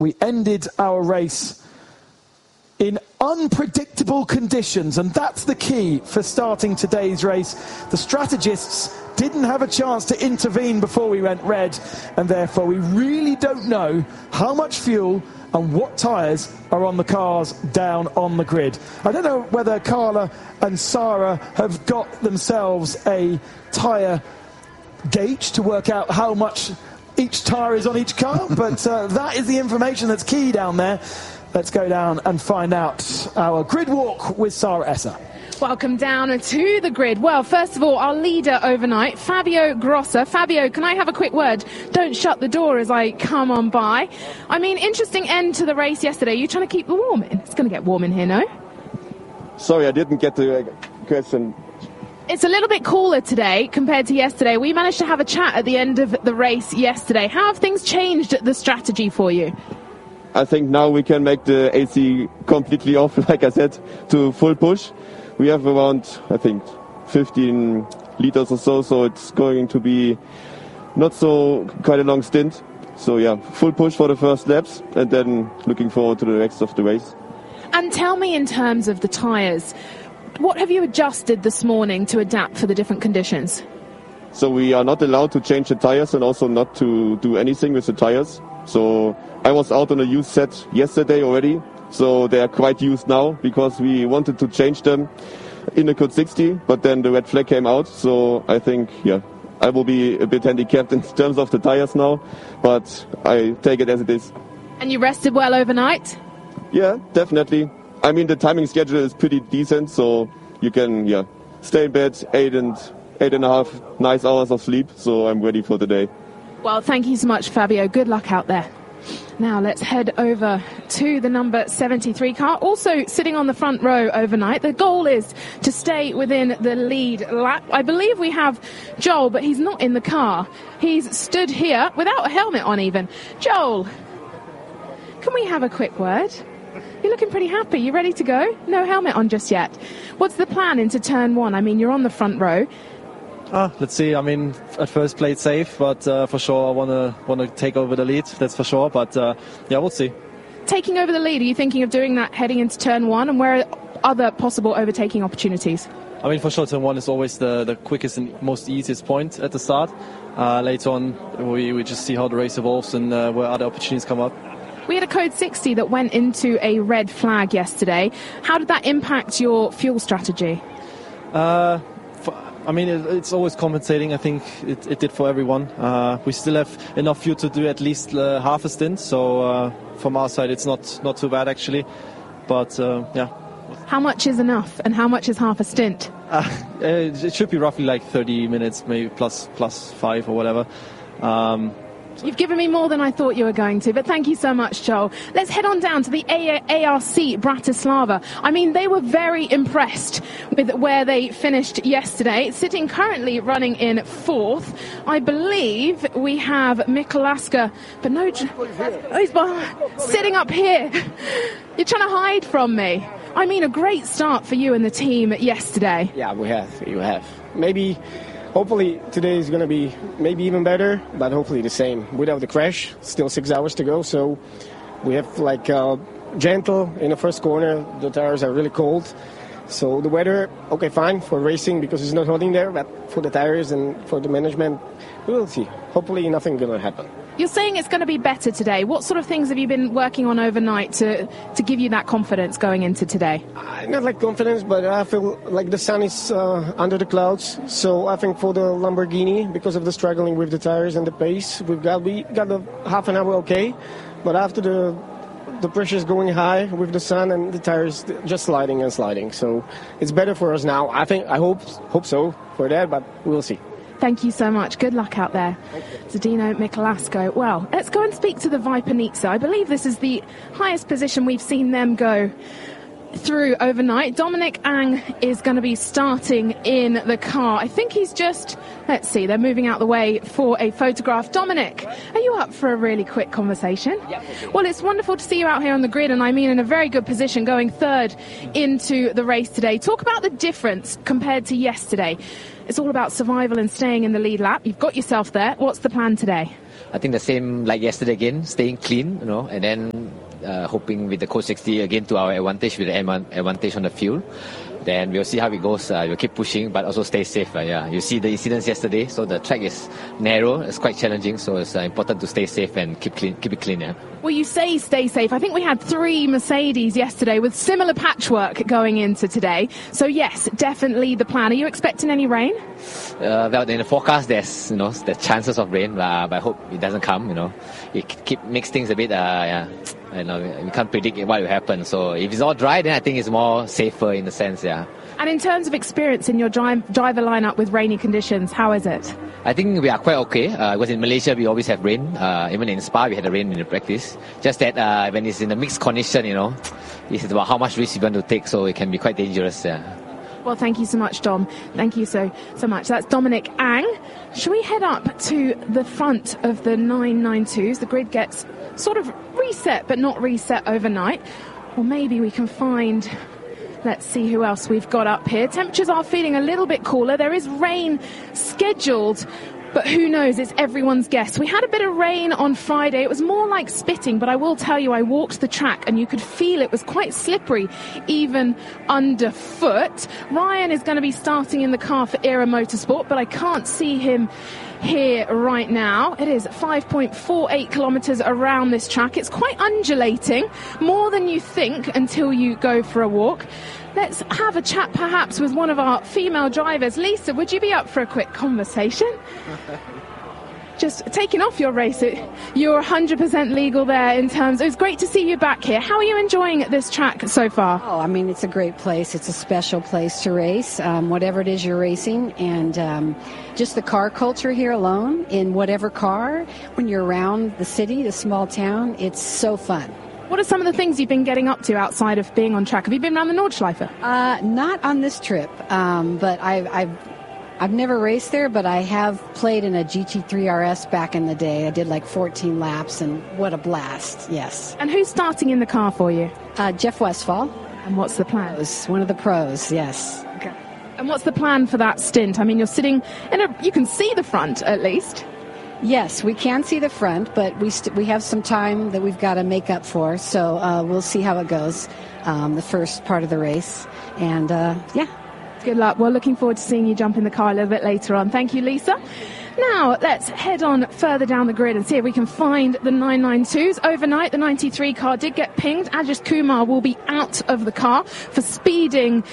We ended our race in unpredictable conditions, and that's the key for starting today's race. The strategists didn't have a chance to intervene before we went red, and therefore we really don't know how much fuel and what tyres are on the cars down on the grid. I don't know whether Carla and Sarah have got themselves a tyre gauge to work out how much each tyre is on each car, but that is the information that's key down there. Let's go down and find out our grid walk with Sarah Esser. Welcome down to the grid. Well, first of all, our leader overnight, Fabio Grossa. Fabio, can I have a quick word? Don't shut the door as I come on by. I mean, interesting end to the race yesterday. You're trying to keep the warm in. It's going to get warm in here, no? Sorry, I didn't get the question. It's a little bit cooler today compared to yesterday. We managed to have a chat at the end of the race yesterday. How have things changed the strategy for you? I think now we can make the AC completely off, like I said, to full push. We have around, I think, 15 liters or so it's going to be not so quite a long stint. So yeah, full push for the first laps, and then looking forward to the rest of the race. And tell me, in terms of the tyres, what have you adjusted this morning to adapt for the different conditions? So we are not allowed to change the tyres and also not to do anything with the tyres. So I was out on a used set yesterday already. So they are quite used now because we wanted to change them in the Code 60, but then the red flag came out. So I think, yeah, I will be a bit handicapped in terms of the tyres now, but I take it as it is. And you rested well overnight? Yeah, definitely. I mean, the timing schedule is pretty decent, so you can, stay in bed 8.5 nice hours of sleep, so I'm ready for the day. Well, thank you so much, Fabio. Good luck out there. Now let's head over to the number 73 car, also sitting on the front row overnight. The goal is to stay within the lead lap. I believe we have Joel, but he's not in the car. He's stood here without a helmet on even. Joel, can we have a quick word? You're looking pretty happy. You ready to go? No helmet on just yet. What's the plan into turn one? I mean, you're on the front row. Let's see. I mean, at first played safe, but for sure I want to take over the lead. That's for sure. But we'll see. Taking over the lead, are you thinking of doing that heading into turn one? And where are other possible overtaking opportunities? I mean, for sure, turn one is always the quickest and most easiest point at the start. Later on, we just see how the race evolves and where other opportunities come up. We had a Code 60 that went into a red flag yesterday. How did that impact your fuel strategy? I mean, it's always compensating. I think it did for everyone. We still have enough fuel to do at least half a stint. So from our side, it's not too bad, actually. But, How much is enough and how much is half a stint? It should be roughly like 30 minutes, maybe plus 5 or whatever. You've given me more than I thought you were going to, but thank you so much, Joel. Let's head on down to the ARC Bratislava. I mean, they were very impressed with where they finished yesterday, sitting currently running in fourth. I believe we have Mikolaska, but no, he's sitting up here. You're trying to hide from me. I mean, a great start for you and the team yesterday. Yeah, you have. Hopefully today is going to be maybe even better, but hopefully the same. Without the crash, still 6 hours to go, so we have gentle in the first corner. The tires are really cold. So the weather, okay, fine for racing because it's not hot in there, but for the tires and for the management, we will see. Hopefully nothing going to happen. You're saying it's going to be better today. What sort of things have you been working on overnight to give you that confidence going into today? Not like confidence, but I feel like the sun is under the clouds. So I think for the Lamborghini, because of the struggling with the tires and the pace, we got a half an hour okay. But after the pressure is going high with the sun and the tires just sliding and sliding. So it's better for us now. I hope so for that, but we'll see. Thank you so much. Good luck out there. Zdeno Mikolasco. Well, let's go and speak to the Viper Nizza. I believe this is the highest position we've seen them go through overnight. Dominic Ang is going to be starting in the car. I think he's let's see, they're moving out the way for a photograph. Dominic, are you up for a really quick conversation? Yeah. Well, it's wonderful to see you out here on the grid, and I mean in a very good position, going third into the race today. Talk about the difference compared to yesterday. It's all about survival and staying in the lead lap. You've got yourself there. What's the plan today? I think the same like yesterday again, staying clean, and then hoping with the Code 60 again to our advantage with the advantage on the field. Then we'll see how it goes. We'll keep pushing, but also stay safe. You see the incidents yesterday, so the track is narrow. It's quite challenging, so it's important to stay safe and keep it clean. Yeah. Well, you say stay safe. I think we had 3 Mercedes yesterday with similar patchwork going into today. So yes, definitely the plan. Are you expecting any rain? Well, in the forecast, there's the chances of rain, but I hope it doesn't come. It makes things a bit. We can't predict what will happen. So if it's all dry, then I think it's more safer in the sense. Yeah. And in terms of experience in your driver lineup with rainy conditions, how is it? I think we are quite okay because in Malaysia we always have rain. Even in Spa we had the rain in the practice. Just that when it's in a mixed condition, it's about how much risk you want to take. So it can be quite dangerous. Yeah. Well, thank you so much, Dom. Thank you so much. That's Dominic Ang. Shall we head up to the front of the 992s? The grid gets sort of reset, but not reset overnight. Or maybe we can find... Let's see who else we've got up here. Temperatures are feeling a little bit cooler. There is rain scheduled, but who knows? It's everyone's guess. We had a bit of rain on Friday. It was more like spitting, but I will tell you, I walked the track and you could feel it was quite slippery, even underfoot. Ryan is going to be starting in the car for Era Motorsport, but I can't see him here right now. It is 5.48 kilometres around this track. It's quite undulating, more than you think until you go for a walk. Let's have a chat perhaps with one of our female drivers. Lisa, would you be up for a quick conversation? Just taking off your race, you're 100% legal there in terms... It was great to see you back here. How are you enjoying this track so far? Oh, I mean, it's a great place. It's a special place to race, whatever it is you're racing. And just the car culture here alone, in whatever car, when you're around the city, the small town, it's so fun. What are some of the things you've been getting up to outside of being on track? Have you been around the Nordschleife? Not on this trip, but I've never raced there, but I have played in a GT3 RS back in the day. I did like 14 laps, and what a blast, yes. And who's starting in the car for you? Jeff Westphal. And what's the plan? One of the pros, yes. Okay. And what's the plan for that stint? I mean, you're sitting you can see the front at least. Yes, we can see the front, but we have some time that we've got to make up for, so we'll see how it goes, the first part of the race. And, yeah. Good luck. We're looking forward to seeing you jump in the car a little bit later on. Thank you, Lisa. Now, let's head on further down the grid and see if we can find the 992s. Overnight, the 93 car did get pinged. Ajis Kumar will be out of the car for speeding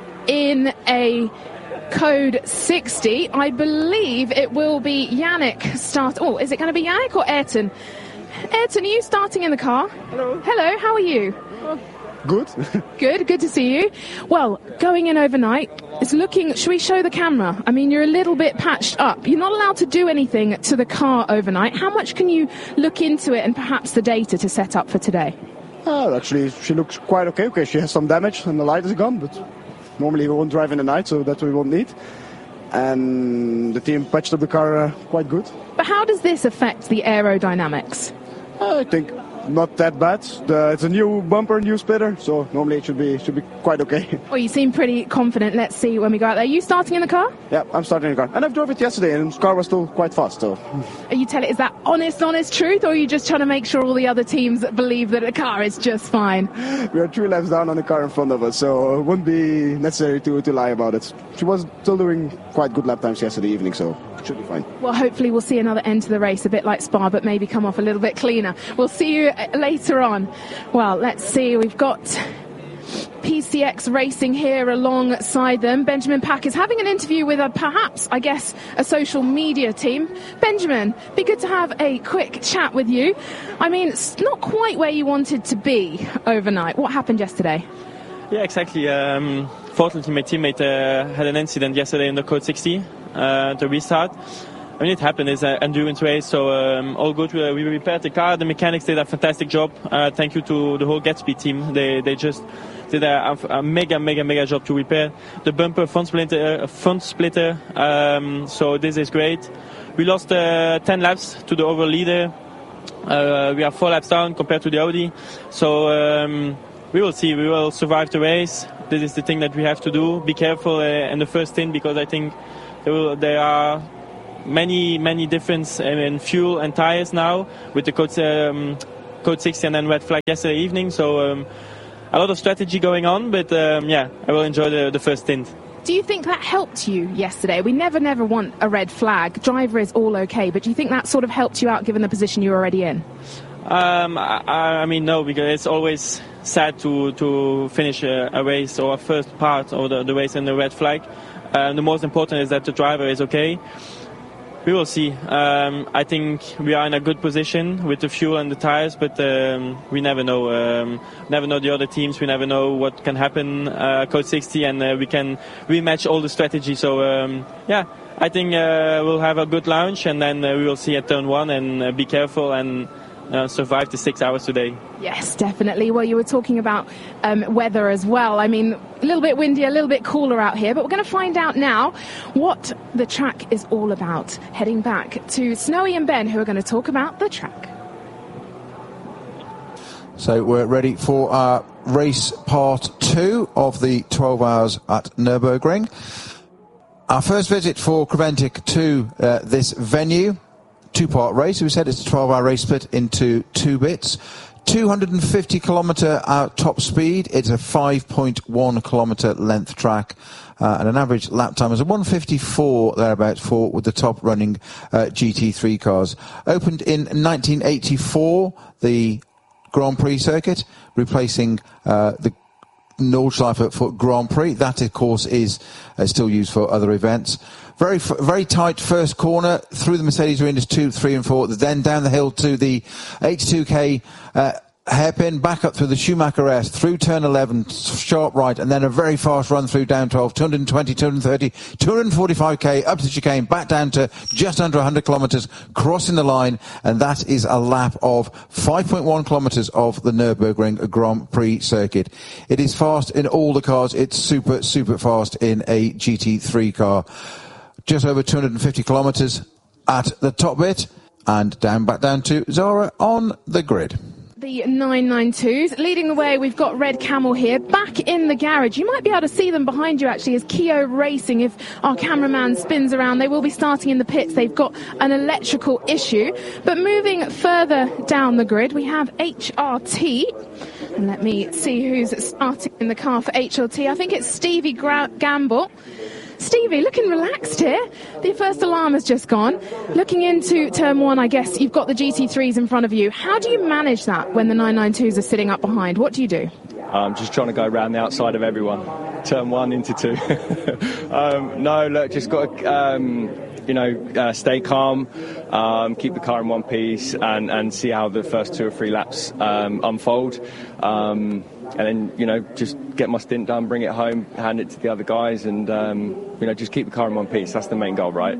in a Code 60. I believe it will be Yannick start. Oh, is it going to be Yannick or Ayrton? Ayrton, are you starting in the car? Hello. Hello, how are you? Good. Good to see you. Well, going in overnight, it's looking... Should we show the camera? I mean, you're a little bit patched up. You're not allowed to do anything to the car overnight. How much can you look into it and perhaps the data to set up for today? Actually, she looks quite okay. Okay, she has some damage and the light is gone, but normally we won't drive in the night, so that we won't need. And the team patched up the car quite good. But how does this affect the aerodynamics? I think not that bad. It's a new bumper, new splitter, so normally it should be quite okay. Well, you seem pretty confident. Let's see when we go out there. Are you starting in the car? Yeah, I'm starting in the car. And I've drove it yesterday, and the car was still quite fast. So. Are you telling? Is that honest truth, or are you just trying to make sure all the other teams believe that the car is just fine? We are 3 laps down on the car in front of us, so it wouldn't be necessary to lie about it. She was still doing quite good lap times yesterday evening, so it should be fine. Well, hopefully we'll see another end to the race, a bit like Spa, but maybe come off a little bit cleaner. We'll see you later on. Well, let's see. We've got PCX Racing here alongside them. Benjamin Pack is having an interview with perhaps, I guess, a social media team. Benjamin, be good to have a quick chat with you. I mean, it's not quite where you wanted to be overnight. What happened yesterday? Yeah, exactly. Fortunately, my teammate had an incident yesterday in the Code 60, the restart. I mean, it happened. It's an endurance race, so all good. We repaired the car. The mechanics did a fantastic job. Thank you to the whole Gatsby team. They just did a mega job to repair the bumper front splitter. So this is great. We lost 10 laps to the overall leader. We are 4 laps down compared to the Audi. So we will see. We will survive the race. This is the thing that we have to do. Be careful in the first stint, because I think there are many difference in fuel and tires now with the Code Code 60 and then red flag yesterday evening. So a lot of strategy going on, but I will enjoy the first stint. Do you think that helped you yesterday? We never want a red flag. Driver is all okay, but do you think that sort of helped you out given the position you were already in? I mean, no, because it's always sad to finish a race or a first part of the race in the red flag. The most important is that the driver is okay. We will see. I think we are in a good position with the fuel and the tires, but we never know. Never know the other teams. We never know what can happen. Code 60, and we can rematch all the strategy. So I think we'll have a good launch, and then we will see at turn 1 and be careful and survive the 6 hours today. Yes, definitely. Well, you were talking about weather as well. I mean, a little bit windy, a little bit cooler out here, but we're going to find out now what the track is all about. Heading back to Snowy and Ben, who are going to talk about the track. So we're ready for our race part 2 of the 12 hours at Nürburgring. Our first visit for Creventic to this venue. 2-part race. We said it's a 12-hour race split into 2 bits. 250 kilometre top speed. It's a 5.1 kilometre length track, and an average lap time is a 1:54 thereabouts for with the top running GT3 cars. Opened in 1984, the Grand Prix circuit, replacing the Nordschleife Grand Prix. That, of course, is still used for other events. Very tight first corner through the Mercedes arenas 2, 3 and 4, then down the hill to the 82k hairpin, back up through the Schumacher S, through turn 11, sharp right, and then a very fast run through down 12, 220, 230, 245k, up to the chicane, back down to just under 100 kilometres, crossing the line, and that is a lap of 5.1 kilometres of the Nürburgring Grand Prix circuit. It is fast in all the cars. It's super fast in a GT3 car. Just over 250 kilometres at the top bit, and back down to Zara on the grid. The 992s leading the way. We've got Red Camel here back in the garage. You might be able to see them behind you actually as Keo Racing, if our cameraman spins around. They will be starting in the pits. They've got an electrical issue. But moving further down the grid, we have HRT. And let me see who's starting in the car for HRT. I think it's Stevie Gamble. Stevie, looking relaxed here. The first alarm has just gone. Looking into turn 1, I guess you've got the GT3s in front of you. How do you manage that when the 992s are sitting up behind? What do you do? I'm just trying to go around the outside of everyone. Turn 1 into 2. No, look, just got to, stay calm, keep the car in one piece and see how the first 2 or 3 laps unfold. And then, just get my stint done, bring it home, hand it to the other guys, and, just keep the car in one piece. That's the main goal, right?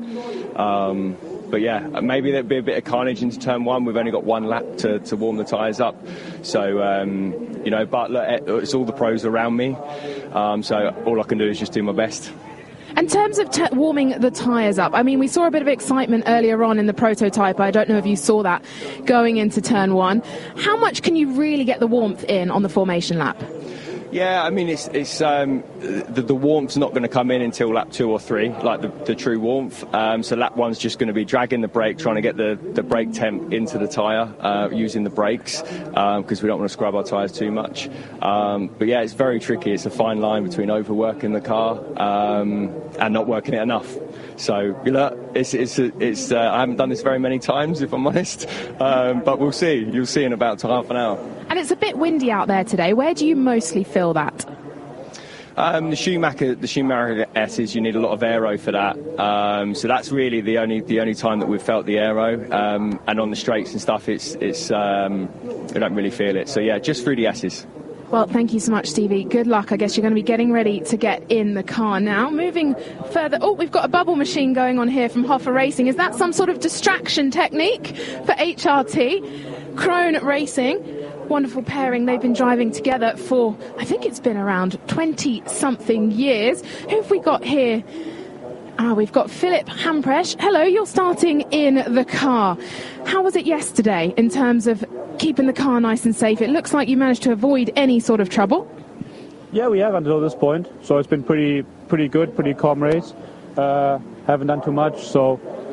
But yeah, maybe there'll be a bit of carnage into turn 1. We've only got 1 lap to warm the tyres up. So, but look, it's all the pros around me. So all I can do is just do my best. In terms of warming the tyres up, I mean, we saw a bit of excitement earlier on in the prototype. I don't know if you saw that going into turn 1. How much can you really get the warmth in on the formation lap? Yeah, I mean, it's the warmth's not going to come in until lap 2 or 3, like the true warmth. So lap 1's just going to be dragging the brake, trying to get the brake temp into the tyre, using the brakes, because we don't want to scrub our tyres too much. But yeah, it's very tricky. It's a fine line between overworking the car and not working it enough. So it's I haven't done this very many times, if I'm honest, but we'll see. You'll see in about half an hour. And it's a bit windy out there today. Where do you mostly feel that? The Schumacher S's, you need a lot of aero for that. So that's really the only time that we've felt the aero. And on the straights and stuff, it's we don't really feel it. So yeah, just through the S's. Well, thank you so much, Stevie. Good luck. I guess you're going to be getting ready to get in the car now. Moving further. Oh, we've got a bubble machine going on here from Hoffa Racing. Is that some sort of distraction technique for HRT? Krone Racing. Wonderful pairing. They've been driving together for, I think it's been around 20-something years. Who have we got here? We've got Philip Hamprecht. Hello, you're starting in the car. How was it yesterday in terms of keeping the car nice and safe? It looks like you managed to avoid any sort of trouble. Yeah, we have until this point. So it's been pretty good, pretty calm race. Haven't done too much. So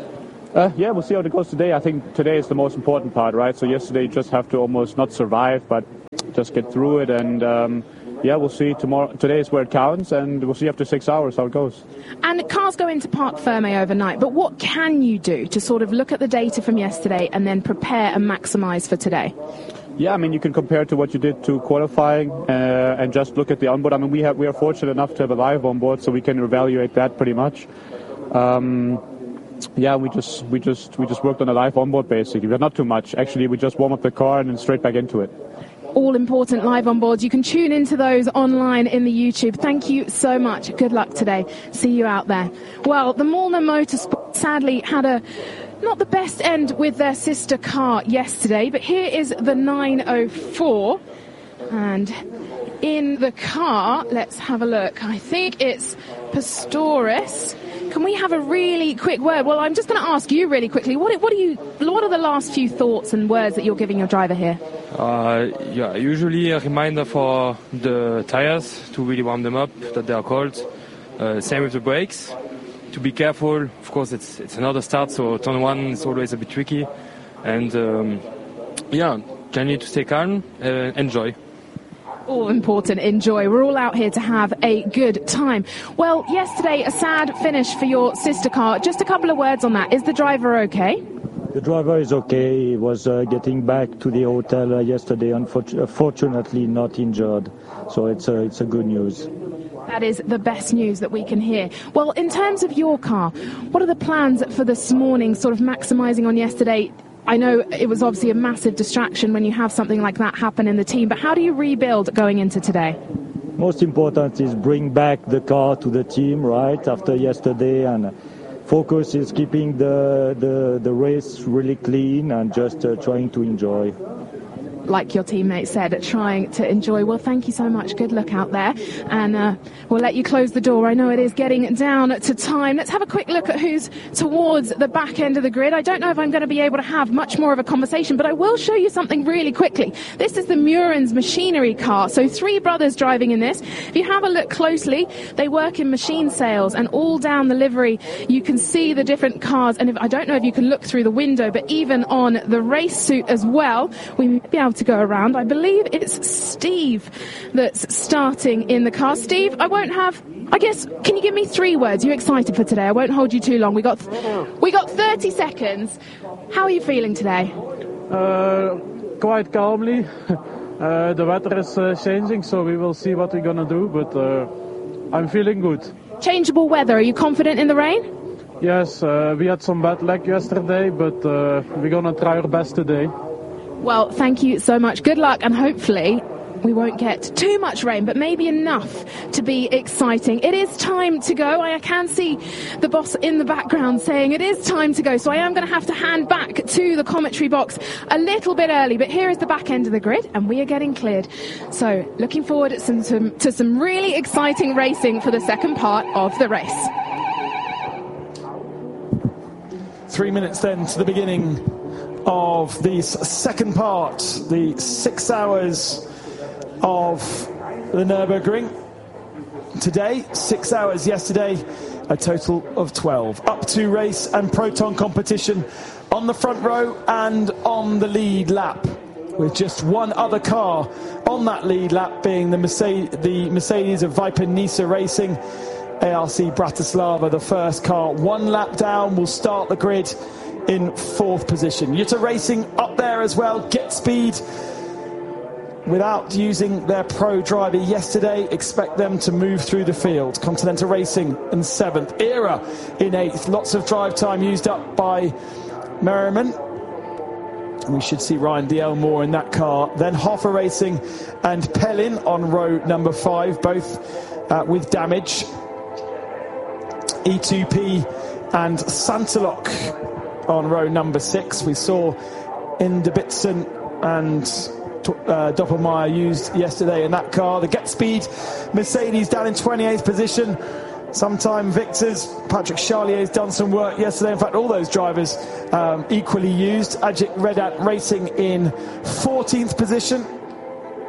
Yeah, we'll see how it goes today. I think today is the most important part, right? So yesterday you just have to almost not survive, but just get through it. And yeah, we'll see tomorrow. Today is where it counts, and we'll see after 6 hours how it goes. And cars go into Parc Fermé overnight, but what can you do to sort of look at the data from yesterday and then prepare and maximise for today? Yeah, I mean, you can compare to what you did to qualifying and just look at the onboard. I mean, we are fortunate enough to have a live onboard, so we can evaluate that pretty much. Yeah, we just worked on a live onboard basically, but not too much. Actually, we just warm up the car and then straight back into it. All important live onboards. You can tune into those online in the YouTube. Thank you so much. Good luck today. See you out there. Well, the Molnar Motorsport sadly had not the best end with their sister car yesterday, but here is the 904. And in the car, let's have a look. I think it's Pastorius. Can we have a really quick word? Well, I'm just going to ask you really quickly. What are the last few thoughts and words that you're giving your driver here? Yeah, usually a reminder for the tires to really warm them up, that they are cold. Same with the brakes. To be careful. Of course, it's another start, so turn one is always a bit tricky. And yeah, you need to stay calm, enjoy. All important, enjoy. We're all out here to have a good time. Well, yesterday, a sad finish for your sister car. Just a couple of words on that. Is the driver okay? The driver is okay. He was getting back to the hotel yesterday, fortunately not injured. So it's a good news. That is the best news that we can hear. Well, in terms of your car, what are the plans for this morning, sort of maximising on yesterday? I know it was obviously a massive distraction when you have something like that happen in the team, but how do you rebuild going into today? Most important is bring back the car to the team, right, after yesterday, and focus is keeping the race really clean and just trying to enjoy. Like your teammate said, trying to enjoy. Well, thank you so much. Good luck out there. And we'll let you close the door. I know it is getting down to time. Let's have a quick look at who's towards the back end of the grid. I don't know if I'm going to be able to have much more of a conversation, but I will show you something really quickly. This is the Murens machinery car. So 3 brothers driving in this. If you have a look closely, they work in machine sales, and all down the livery, you can see the different cars. And I don't know if you can look through the window, but even on the race suit as well, we may be able to go around. I believe it's Steve that's starting in the car. Steve, can you give me 3 words? You're excited for today. I won't hold you too long. We got 30 seconds. How are you feeling today? Quite calmly. The weather is changing, so we will see what we're going to do, but I'm feeling good. Changeable weather. Are you confident in the rain? Yes, we had some bad luck yesterday, but we're going to try our best today. Well, thank you so much. Good luck, and hopefully we won't get too much rain, but maybe enough to be exciting. It is time to go. I can see the boss in the background saying it is time to go, so I am going to have to hand back to the commentary box a little bit early, but here is the back end of the grid, and we are getting cleared. So looking forward to some really exciting racing for the second part of the race. 3 minutes then to the beginning of the second part, the 6 hours of the Nürburgring. Today, 6 hours yesterday, a total of 12. Up to race and Proton competition on the front row and on the lead lap, with just one other car on that lead lap being the Mercedes of Viper-Nisa Racing. ARC Bratislava, the first car, 1 lap down, will start the grid in 4th position. Jutta Racing up there as well, get speed without using their pro driver yesterday. Expect them to move through the field. Continental Racing in 7th, Era in 8th. Lots of drive time used up by Merriman. We should see Ryan D'Elmore in that car. Then Hoffer Racing and Pellin on row number 5, both with damage. E2P and Santalok on row number 6. We saw Ingebrigtsen and Doppelmayr used yesterday in that car. The Get Speed Mercedes down in 28th position. Sometime Victors. Patrick Charlier's done some work yesterday. In fact, all those drivers equally used. Ajit Red Ant Racing in 14th position,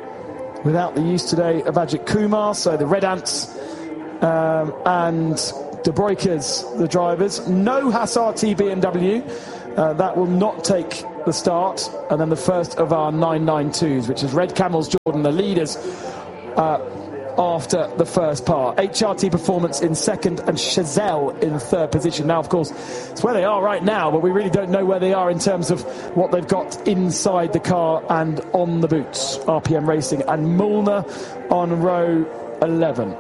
without the use today of Ajit Kumar. So the Red Ants and De Breukers, the drivers. No Hassar-T BMW. That will not take the start. And then the first of our 992s, which is Red Camels Jordan, the leaders after the first part. HRT Performance in second and Chazelle in third position. Now, of course, it's where they are right now, but we really don't know where they are in terms of what they've got inside the car and on the boots. RPM Racing and Mullner on row 11.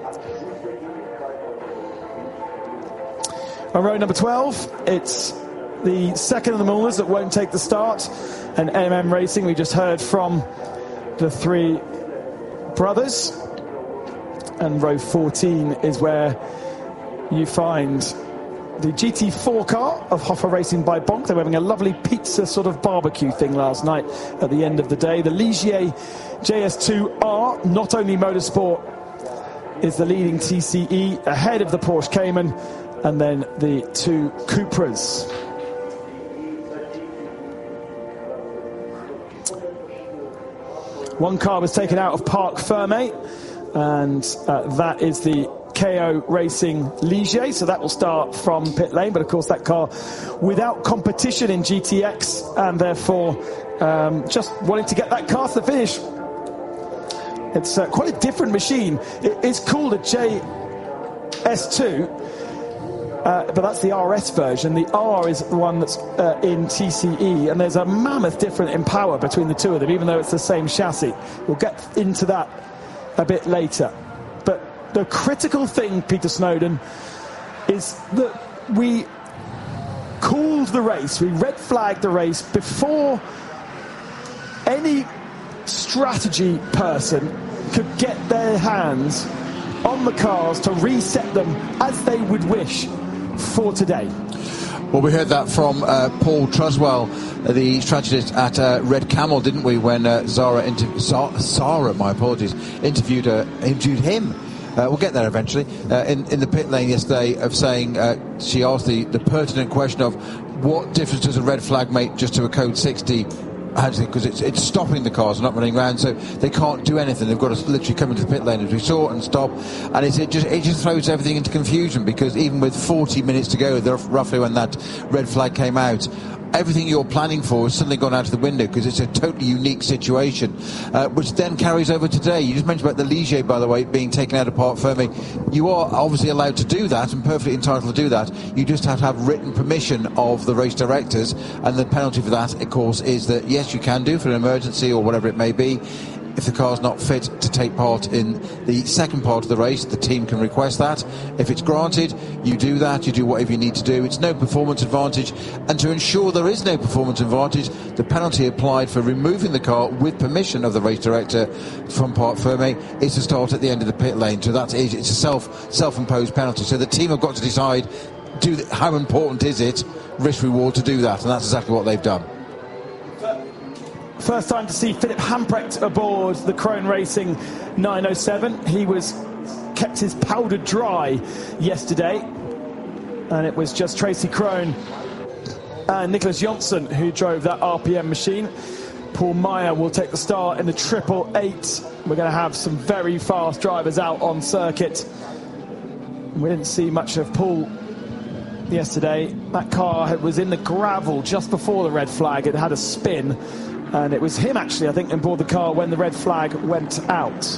On row number 12, it's the second of the Mullners that won't take the start, and MM Racing. We just heard from the three brothers. And row 14 is where you find the GT4 car of Hoffa Racing by Bonk. They were having a lovely pizza sort of barbecue thing last night at the end of the day. The Ligier JS2R, Not Only Motorsport, is the leading TCE ahead of the Porsche Cayman and then the two Cupras. One car was taken out of Parc Fermé, and that is the KO Racing Ligier, so that will start from pit lane, but of course that car without competition in GTX, and therefore just wanting to get that car to the finish. It's quite a different machine. It's called a JS2, but that's the RS version. The R is the one that's in TCE, and there's a mammoth difference in power between the two of them, even though it's the same chassis. We'll get into that a bit later. But the critical thing, Peter Snowden, is that we called the race, we red flagged the race before any strategy person could get their hands on the cars to reset them as they would wish for today. Well, we heard that from Paul Truswell, the strategist at Red Camel, didn't we, when Sarah, my apologies, interviewed him. We'll get there eventually. In the pit lane yesterday, of saying she asked the pertinent question of what difference does a red flag make just to a code 60? Because it's stopping the cars, not running around, so they can't do anything. They've got to literally come into the pit lane, as we saw, and stop. And it just throws everything into confusion, because even with 40 minutes to go, roughly when that red flag came out, everything you're planning for has suddenly gone out of the window, because it's a totally unique situation, which then carries over today. You just mentioned about the Ligier, by the way, being taken out of Parc Fermé. You are obviously allowed to do that and perfectly entitled to do that. You just have to have written permission of the race directors, and the penalty for that, of course, is that yes, you can do for an emergency or whatever it may be. If the car's not fit to take part in the second part of the race, the team can request that. If it's granted, you do that, you do whatever you need to do. It's no performance advantage, and to ensure there is no performance advantage, the penalty applied for removing the car with permission of the race director from Parc Fermé is to start at the end of the pit lane. So it's a self-imposed penalty. So the team have got to decide, how important is it, risk-reward, to do that, and that's exactly what they've done. First time to see Philip Hamprecht aboard the Krone Racing 907. He kept his powder dry yesterday, and it was just Tracy Krone and Nicholas Jonsson who drove that RPM machine. Paul Meyer will take the start in the 888. We're going to have some very fast drivers out on circuit. We didn't see much of Paul yesterday. That car was in the gravel just before the red flag. It had a spin. And it was him, actually, I think, on board the car when the red flag went out.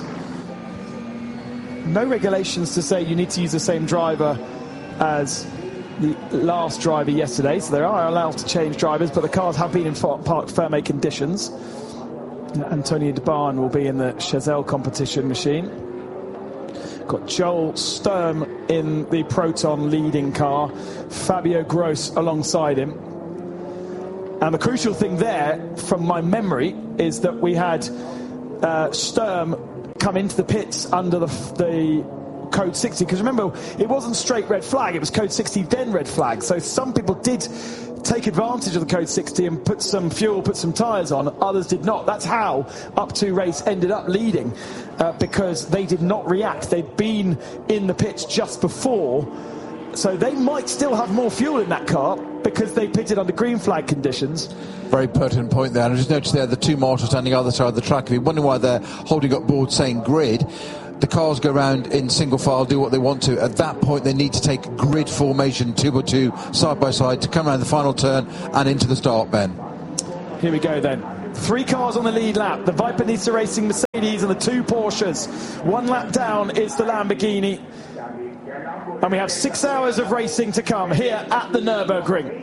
No regulations to say you need to use the same driver as the last driver yesterday, so they are allowed to change drivers, but the cars have been in Parc Fermé conditions. Antonio De Barn will be in the Chazelle competition machine. Got Joel Sturm in the Proton leading car, Fabio Gross alongside him. And the crucial thing there, from my memory, is that we had Sturm come into the pits under the code 60. Because remember, it wasn't straight red flag, it was code 60 then red flag. So some people did take advantage of the code 60 and put some fuel, put some tyres on. Others did not. That's how Up 2 Race ended up leading, because they did not react. They'd been in the pits just before. So they might still have more fuel in that car because they pitted under green flag conditions. Very pertinent point there. And I just noticed there the two marshals standing on the other side of the track. If you're wondering why they're holding up boards saying grid, the cars go around in single file, do what they want to. At that point, they need to take grid formation, 2x2, side by side, to come around the final turn and into the start, Ben. Here we go then. 3 cars on the lead lap. The Viper Nisa Racing Mercedes and the 2 Porsches. 1 lap down is the Lamborghini. And we have 6 hours of racing to come here at the Nürburgring.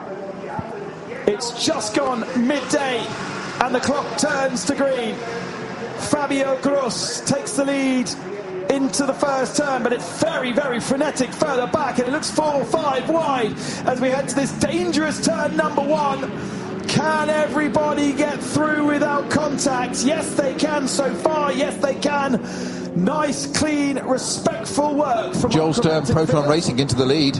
It's just gone midday and the clock turns to green. Fabio Gross takes the lead into the first turn, but it's very, very frenetic further back, and it looks 4-5 wide as we head to this dangerous turn number 1. Can everybody get through without contact? Yes, they can so far. Yes, they can. Nice, clean, respectful work from Joel Stern, Proton Racing into the lead.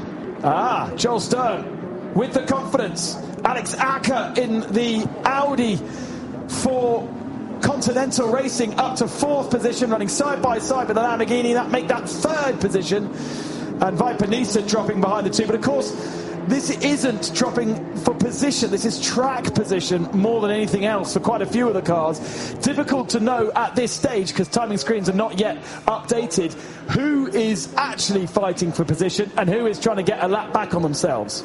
Joel Stern with the confidence. Alex Acker in the Audi for Continental Racing up to 4th position, running side by side with the Lamborghini. That make that 3rd position. And Viper Nisa dropping behind the 2. But of course, this isn't dropping for position. This is track position more than anything else for quite a few of the cars. Difficult to know at this stage, because timing screens are not yet updated, who is actually fighting for position and who is trying to get a lap back on themselves.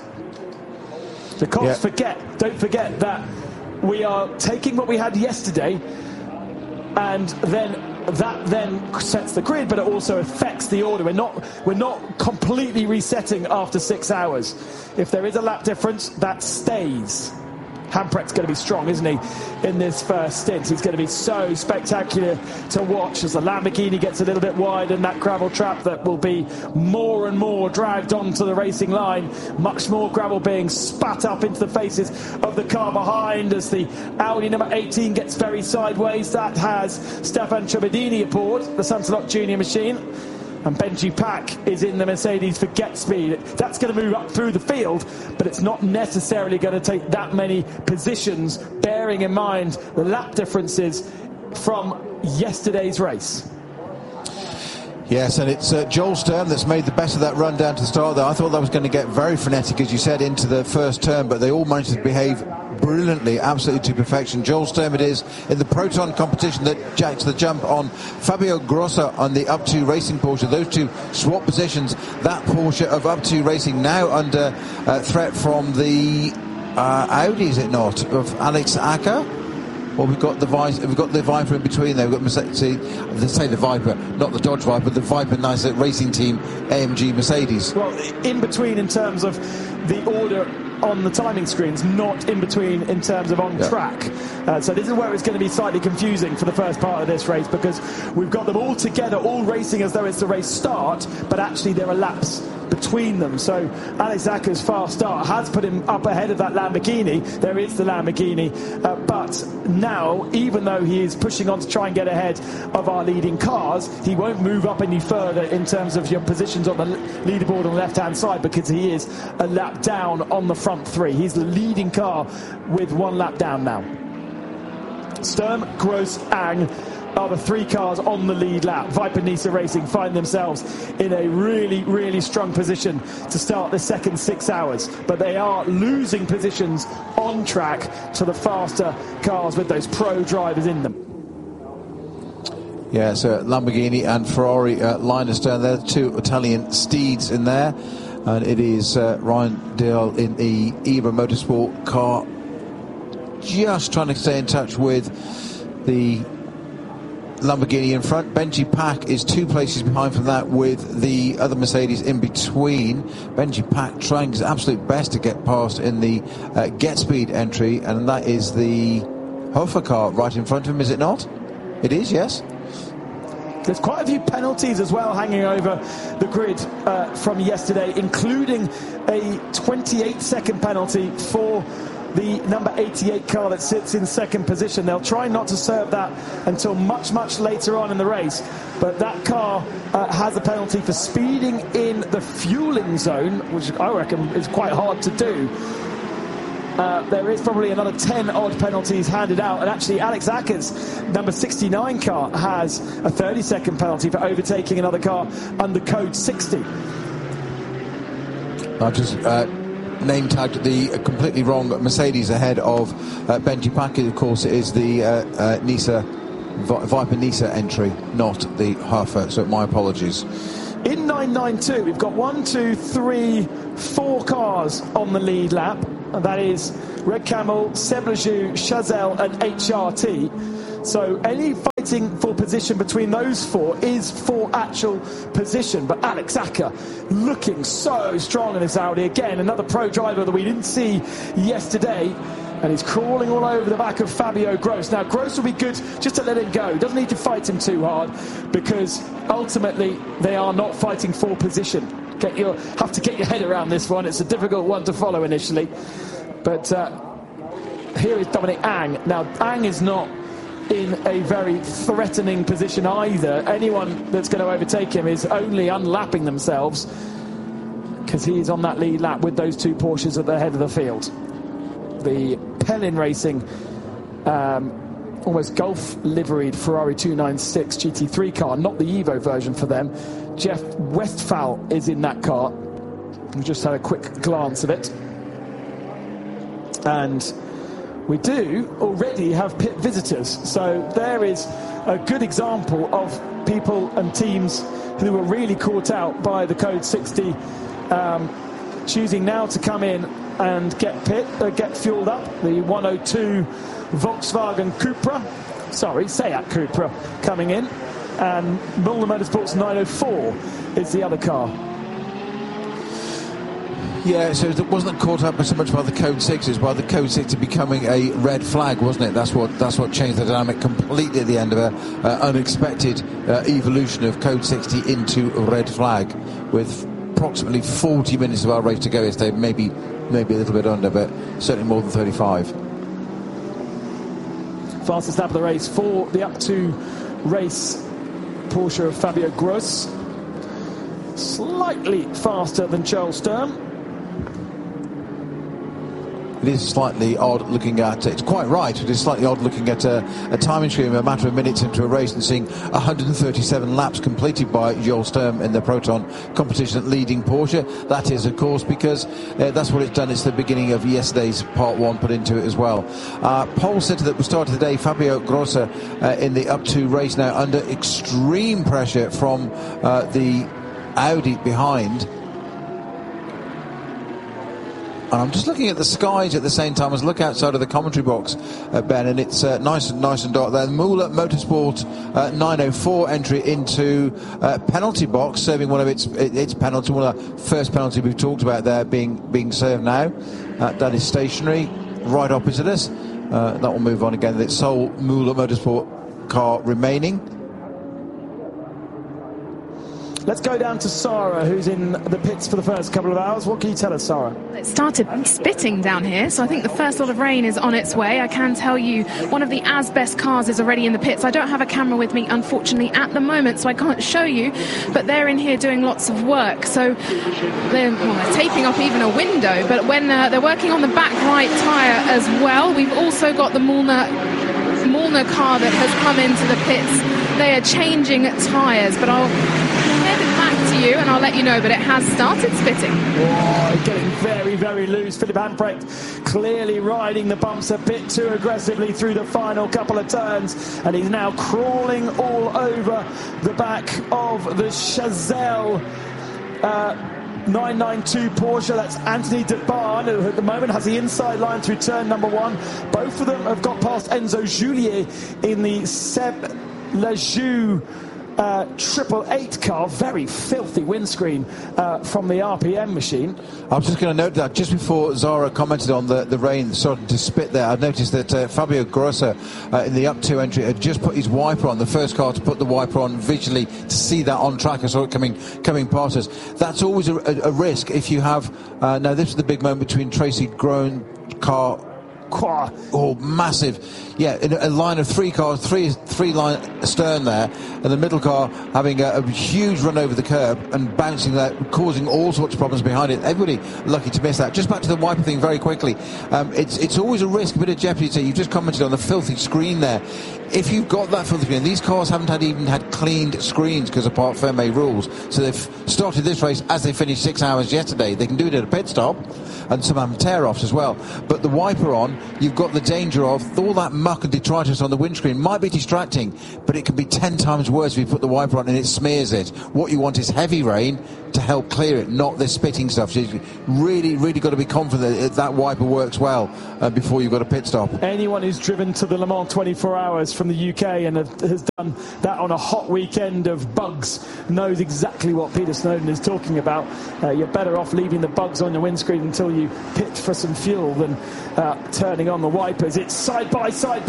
Because don't forget that we are taking what we had yesterday, and then that then sets the grid, but it also affects the order. We're not completely resetting after 6 hours. If there is a lap difference, that stays. Hamprecht's going to be strong, isn't he, in this first stint? He's going to be so spectacular to watch as the Lamborghini gets a little bit wide in that gravel trap that will be more and more dragged onto the racing line. Much more gravel being spat up into the faces of the car behind as the Audi number 18 gets very sideways. That has Stefan Trebedini aboard the Sansalot Junior machine. And Benji Pack is in the Mercedes for Get Speed. That's going to move up through the field, but it's not necessarily going to take that many positions, bearing in mind the lap differences from yesterday's race. Yes, and it's Joel Stern that's made the best of that run down to the start there. I thought that was going to get very frenetic, as you said, into the first turn, but they all managed to behave brilliantly, absolutely to perfection. Joel Stern it is in the Proton competition that jacks the jump on Fabio Grossa on the Up2 Racing Porsche. Those two swap positions. That Porsche of Up2 Racing now under threat from the Audi, is it not, of Alex Acker? Well, we've got the Viper in between there. We've got Mercedes. They say the Viper, not the Dodge Viper, the Viper Nisa Racing Team AMG Mercedes. Well, in between in terms of the order on the timing screens, not in between in terms of on track. So this is where it's going to be slightly confusing for the first part of this race, because we've got them all together, all racing as though it's the race start, but actually there are laps between them. So Alex Acker's fast start has put him up ahead of that Lamborghini. There is the Lamborghini, but now, even though he is pushing on to try and get ahead of our leading cars, he won't move up any further in terms of your positions on the leaderboard on the left-hand side, because he is a lap down on the front 3. He's the leading car with 1 lap down now. Sturm, Gross, Ang are the 3 cars on the lead lap. Viper Nisa Racing find themselves in a really, really strong position to start the second 6 hours, but they are losing positions on track to the faster cars with those pro drivers in them. Yes, Lamborghini and Ferrari line astern. There are 2 Italian steeds in there, and it is Ryan Dill in the Ibra Motorsport car, just trying to stay in touch with the Lamborghini in front. Benji Pack is 2 places behind from that, with the other Mercedes in between. Benji Pack trying his absolute best to get past in the Get Speed entry, and that is the Hofer car right in front of him, is it not? It is, yes. There's quite a few penalties as well hanging over the grid from yesterday, including a 28-second penalty for the number 88 car that sits in second position. They'll try not to serve that until much, much later on in the race, but that car has a penalty for speeding in the fueling zone, which I reckon is quite hard to do. There is probably another 10 odd penalties handed out, and actually Alex Acker's number 69 car has a 30-second penalty for overtaking another car under code 60. I've just name tagged the completely wrong Mercedes ahead of Benji Pack. Of course, it is the Nisa Viper Nisa entry, not the Hafer, so my apologies. In 992, we've got 1, 2, 3, 4 cars on the lead lap, and that is Red Camel, Seb Lejeune, Chazelle and HRT. So any fighting for position between those 4 is for actual position. But Alex Acker looking so strong in this Audi. Again, another pro driver that we didn't see yesterday. And he's crawling all over the back of Fabio Gross. Now, Gross will be good just to let him go. Doesn't need to fight him too hard, because ultimately they are not fighting for position. Have to get your head around this one. It's a difficult one to follow initially. But here is Dominic Ang. Now, Ang is not in a very threatening position either. Anyone that's going to overtake him is only unlapping themselves, because he is on that lead lap with those 2 Porsches at the head of the field. The Pellin Racing almost Golf liveried Ferrari 296 GT3 car, not the Evo version for them. Jeff Westphal is in that car. We just had a quick glance of it. And we do already have pit visitors. So there is a good example of people and teams who were really caught out by the Code 60 choosing now to come in and get fueled up. The 102 Volkswagen Cupra, Seat Cupra coming in, and Müller Motorsports 904 is the other car. Yeah, so it wasn't caught up so much by the Code 6s, by the Code 60 becoming a red flag, wasn't it? That's what changed the dynamic completely at the end of an unexpected evolution of Code 60 into a red flag, with approximately 40 minutes of our race to go yesterday, maybe a little bit under, but certainly more than 35. Fastest lap of the race for the up to race Porsche of Fabio Gross. Slightly faster than Charles Sturm. It is slightly odd looking at, it's quite right, it is slightly odd looking at a timing stream a matter of minutes into a race and seeing 137 laps completed by Joel Sturm in the Proton competition leading Porsche. That is, of course, because that's what it's done. It's the beginning of yesterday's part 1 put into it as well. Pole sitter that we started today, Fabio Grossa, in the up to race now under extreme pressure from the Audi behind. And I'm just looking at the skies at the same time as I look outside of the commentary box, Ben, and it's nice and dark there. Müller Motorsport 904 entry into penalty box, serving one of its penalty, one of the first penalty we've talked about there being served now. That is stationary, right opposite us. That will move on again. It's sole Müller Motorsport car remaining. Let's go down to Sarah, who's in the pits for the first couple of hours. What can you tell us, Sarah? It started spitting down here, so I think the first lot of rain is on its way. I can tell you one of the Asbest cars is already in the pits. I don't have a camera with me, unfortunately, at the moment, so I can't show you, but they're in here doing lots of work. So they're taping off even a window, but when they're working on the back right tyre as well. We've also got the Müller car that has come into the pits. They are changing tyres, but I'll hand it back to you and I'll let you know, but it has started spitting. Oh, getting very, very loose. Philip Hamprecht clearly riding the bumps a bit too aggressively through the final couple of turns, and he's now crawling all over the back of the Chazelle 992 Porsche. That's Anthony de Barn, who at the moment has the inside line through turn number 1. Both of them have got past Enzo Julier in the Seb Lejeune 888 car. Very filthy windscreen from the RPM machine. I was just going to note that just before Zara commented on the rain starting to spit there, I noticed that Fabio Grossa in the up 2 entry had just put his wiper on, the first car to put the wiper on visually to see that on track. I saw it coming past us. That's always a risk if you have now this is the big moment between Tracy Groen car. Oh, massive. Yeah, in a line of 3 cars, three line stern there, and the middle car having a huge run over the curb and bouncing there, causing all sorts of problems behind it. Everybody lucky to miss that. Just back to the wiper thing very quickly. It's always a risk, a bit of jeopardy. So you've just commented on the filthy screen there. if you've got that full screen, these cars haven't even had cleaned screens because of Parc Fermé rules. So they've started this race as they finished 6 hours yesterday. They can do it at a pit stop, and some of them tear-offs as well. But the wiper on, you've got the danger of all that muck and detritus on the windscreen. Might be distracting, but it can be 10 times worse if you put the wiper on and it smears it. What you want is heavy rain to help clear it, not this spitting stuff. So you've really got to be confident that wiper works well before you've got a pit stop. Anyone who's driven to the Le Mans 24 hours from the UK and has done that on a hot weekend of bugs knows exactly what Peter Snowden is talking about. You're better off leaving the bugs on your windscreen until you pit for some fuel than turning on the wipers. It's side by side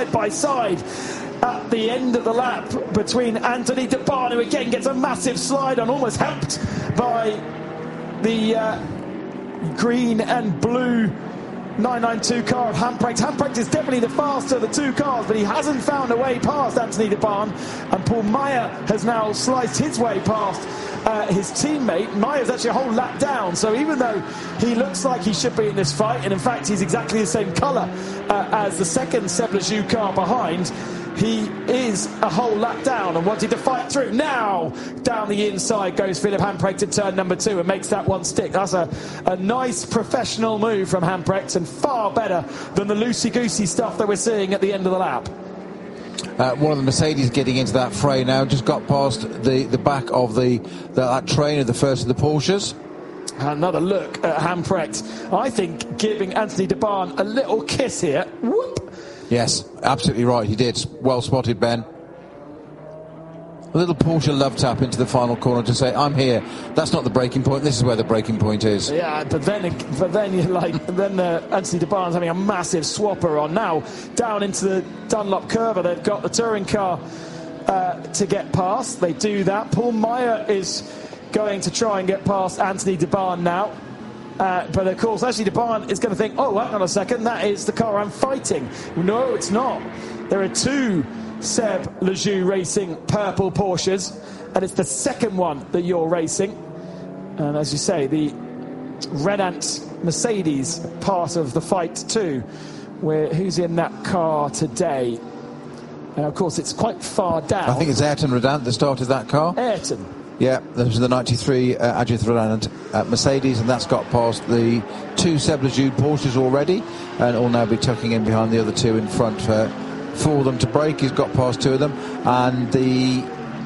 at the end of the lap between Anthony Debahn, who again gets a massive slide on, almost helped by the green and blue 992 car of Hamprecht. Hamprecht is definitely the faster of the two cars, but he hasn't found a way past Anthony Debahn, and Paul Meyer has now sliced his way past his teammate. Meyer's actually a whole lap down, so even though he looks like he should be in this fight, and in fact he's exactly the same colour as the second Seb Lejeune car behind, he is a whole lap down and wanting to fight through. Now, down the inside goes Philip Hamprecht to turn number 2 and makes that one stick. That's a nice professional move from Hamprecht, and far better than the loosey-goosey stuff that we're seeing at the end of the lap. One of the Mercedes getting into that fray now, just got past the back of that train of the first of the Porsches. Another look at Hamprecht, I think giving Anthony Debahn a little kiss here. Whoop! Yes, absolutely right, he did. Well spotted, Ben. A little Porsche love tap into the final corner to say, I'm here. That's not the breaking point, this is where the breaking point is. Yeah, but then you're like, Anthony Debahn having a massive swapper on. Now, down into the Dunlop Curva, they've got the touring car to get past. They do that. Paul Meyer is going to try and get past Anthony Debahn now. But of course, Anthony Debahn is going to think, oh, hang on a second, that is the car I'm fighting. No, it's not. There are two Seb Lejeune Racing purple Porsches, and it's the second one that you're racing. And as you say, the Renault Mercedes part of the fight too. Who's in that car today? And of course, it's quite far down. I think it's Ayrton Redant that started that car. Ayrton. Yeah, this was the 93 Adjith Renault Mercedes, and that's got past the two Seb Lejeune Porsches already, and will now be tucking in behind the other two in front for them to break. He's got past two of them, and the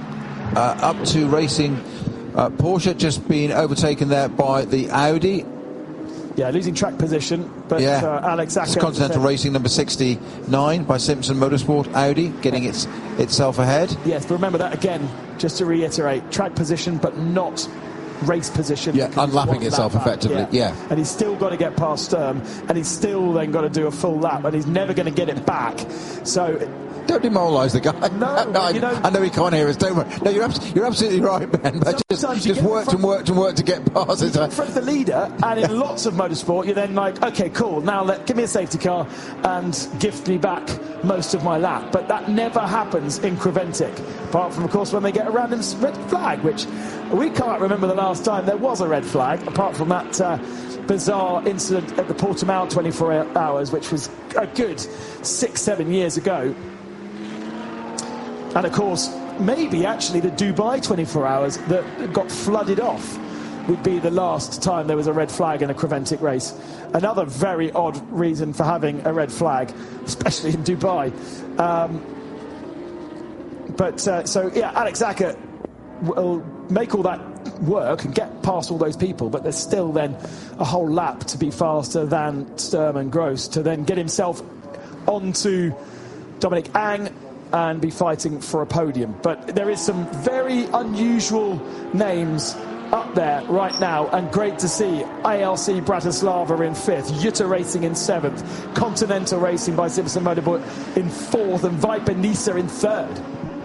up to racing Porsche just being overtaken there by the Audi. Yeah, losing track position, but Alex Acker... It's Continental Racing number 69 by Simpson Motorsport, Audi, getting itself ahead. Yes, but remember that again, just to reiterate, track position, but not race position. Yeah, unlapping itself effectively, yeah. And he's still got to get past Sturm, and he's still then got to do a full lap, and he's never going to get it back. So... Don't demoralise the guy. No, I know he can't hear us. Don't worry. No, you're absolutely right, Ben. But just worked and worked to get past it. In front of the leader, and in lots of motorsport, you're then like, okay, cool. Now give me a safety car and gift me back most of my lap. But that never happens in Creventic, apart from, of course, when they get a random red flag, which we can't remember the last time there was a red flag, apart from that bizarre incident at the Portimao 24 hours, which was a good 6-7 years ago. And of course, maybe actually the Dubai 24 hours that got flooded off would be the last time there was a red flag in a Creventic race. Another very odd reason for having a red flag, especially in Dubai. So Alex Acker will make all that work and get past all those people, but there's still then a whole lap to be faster than Sturm and Gross to then get himself onto Dominic Ang and be fighting for a podium. But there is some very unusual names up there right now, and great to see ALC Bratislava in 5th, Jutta Racing in 7th, Continental Racing by Simpson Motorsport in 4th, and Viper Nisa in 3rd.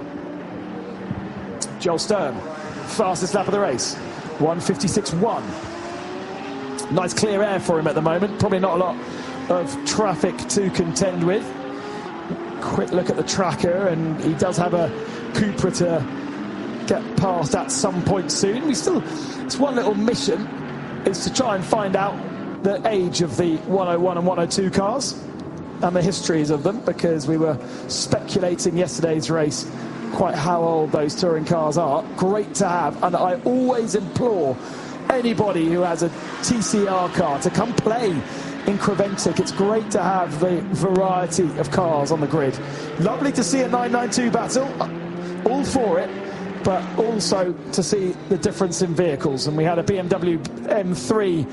Joel Sturm, fastest lap of the race, 1:56.1. Nice clear air for him at the moment, probably not a lot of traffic to contend with. Quick look at the tracker, and he does have a Cupra to get past at some point soon. It's one little mission, is to try and find out the age of the 101 and 102 cars. and the histories of them, because we were speculating yesterday's race quite how old those touring cars are. Great to have, and I always implore anybody who has a TCR car to come play in Creventic. It's great to have the variety of cars on the grid. Lovely to see a 992 battle, all for it, but also to see the difference in vehicles. And we had a BMW M4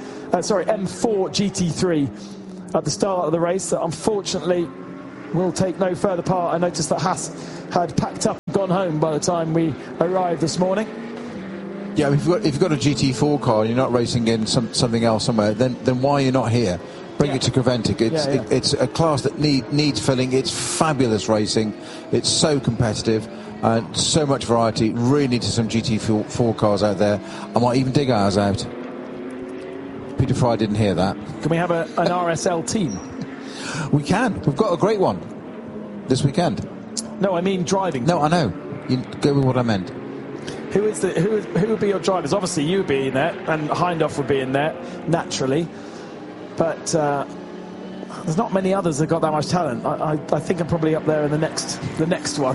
GT3 at the start of the race that unfortunately will take no further part. I noticed that Haas had packed up and gone home by the time we arrived this morning. Yeah, if you've got a GT4 car and you're not racing in something else somewhere, then why are you not here? Bring it to Creventic. It's a class that needs filling. It's fabulous racing. It's so competitive and so much variety. Really need some GT4 cars out there. I might even dig ours out. Peter Fry didn't hear that. Can we have an RSL team? We can. We've got a great one this weekend. No, I mean driving. No, I know. You go with what I meant. Who would be your drivers? Obviously, you would be in there, and Hindhaugh would be in there naturally. But there's not many others that got that much talent. I think I'm probably up there in the next one.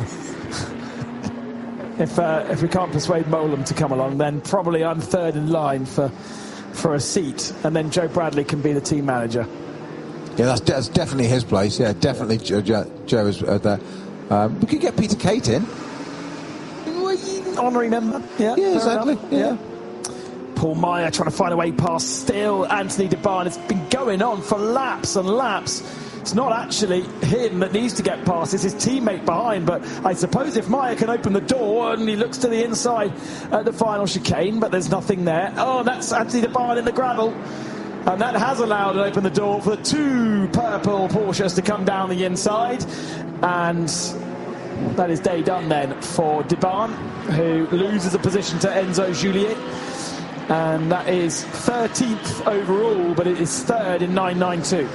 If we can't persuade Molam to come along, then probably I'm third in line for a seat, and then Joe Bradley can be the team manager. Yeah, that's definitely his place. Yeah, definitely Joe is there. We could get Peter Kate in. Honorary member. Yeah, exactly. Yeah. Paul Meyer trying to find a way past still Anthony Debahn. It's been going on for laps and laps. It's not actually him that needs to get past, it's his teammate behind. But I suppose if Meyer can open the door, and he looks to the inside at the final chicane, but there's nothing there. Oh, that's Anthony Debahn in the gravel. And that has allowed and opened the door for the two purple Porsches to come down the inside. And that is day done then for Debahn, who loses a position to Enzo Juliet. And that is 13th overall, but it is third in 992.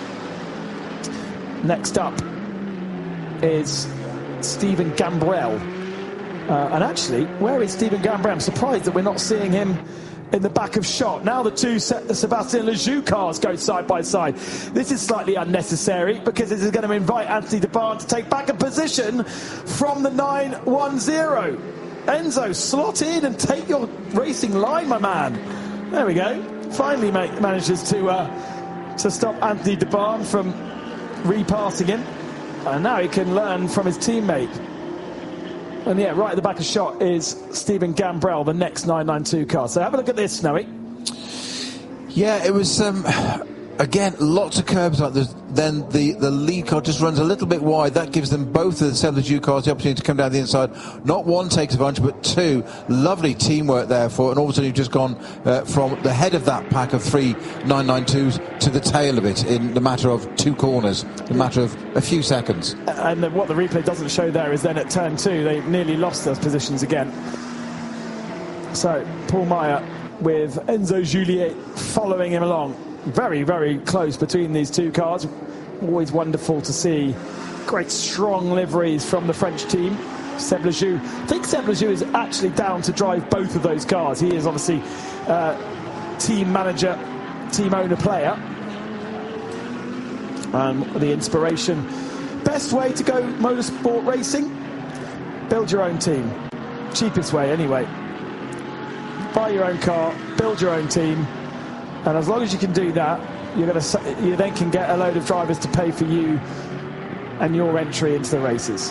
Next up is Stephen Gambrell. And actually, where is Stephen Gambrell? I'm surprised that we're not seeing him in the back of shot. Now the two Sébastien Lejoux cars go side by side. This is slightly unnecessary because this is going to invite Anthony Debahn to take back a position from the 910. Enzo, slot in and take your racing line, my man. There we go. Finally manages to stop Anthony Debahn from repassing him. And now he can learn from his teammate. And yeah, right at the back of shot is Stephen Gambrell, the next 992 car. So have a look at this, Snowy. Yeah, it was, again, lots of curbs like this. Then the lead car just runs a little bit wide. That gives them both of the Seb Lejoux cars the opportunity to come down the inside. Not one takes advantage, but two. Lovely teamwork there for, and all of a sudden you've just gone from the head of that pack of three 992s to the tail of it in the matter of two corners, in the matter of a few seconds. And what the replay doesn't show there is then at turn two, they nearly lost those positions again. So Paul Meyer with Enzo Juliet following him along. Very, very close between these two cars. Always wonderful to see great strong liveries from the French team. Seb Lejoux. I think Seb Lejoux is actually down to drive both of those cars. He is obviously team manager, team owner player. And the inspiration. Best way to go motorsport racing? Build your own team. Cheapest way anyway. Buy your own car, build your own team. And as long as you can do that, you then can get a load of drivers to pay for you and your entry into the races.